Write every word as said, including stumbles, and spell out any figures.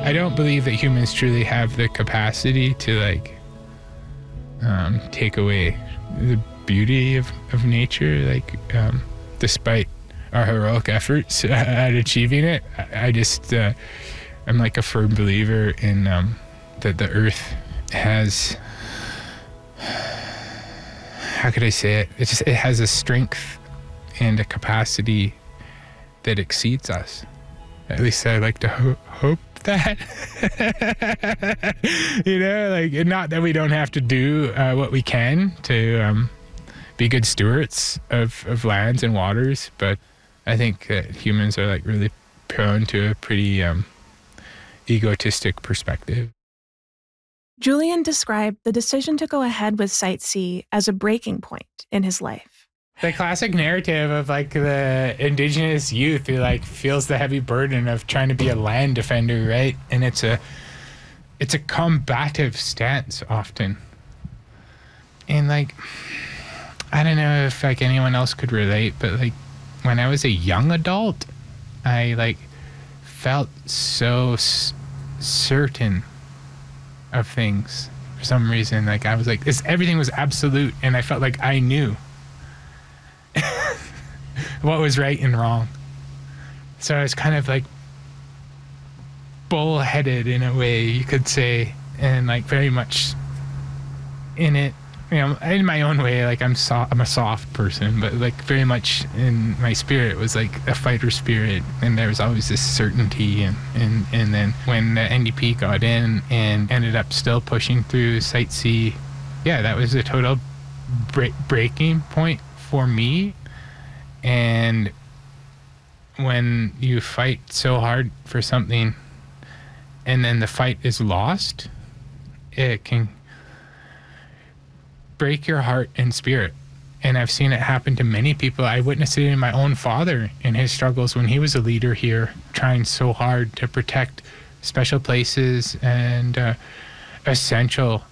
I don't believe that humans truly have the capacity to like um, take away the beauty of, of nature, like um, despite our heroic efforts at achieving it. I, I just uh, I'm like a firm believer in um, that the earth has, how could I say it? It just it has a strength and a capacity that exceeds us. At least I like to ho- hope that. You know, like, not that we don't have to do uh, what we can to um, be good stewards of, of lands and waters, but I think that humans are like really prone to a pretty um, egotistic perspective. Julian described the decision to go ahead with Site C as a breaking point in his life. The classic narrative of like the indigenous youth who like feels the heavy burden of trying to be a land defender, right? And it's a it's a combative stance often. And like, I don't know if like anyone else could relate, but like when I was a young adult, I like felt so s- certain of things for some reason. Like I was like, this, everything was absolute, and I felt like I knew what was right and wrong. So I was kind of like bullheaded in a way, you could say, and like very much in it, you know, in my own way. Like I'm soft, I'm a soft person, but like very much in my spirit was like a fighter spirit, and there was always this certainty. And and and then when the N D P got in and ended up still pushing through Site C, yeah, that was a total break, breaking point for me. And when you fight so hard for something and then the fight is lost, it can break your heart and spirit. And I've seen it happen to many people. I witnessed it in my own father in his struggles when he was a leader here, trying so hard to protect special places and uh, essential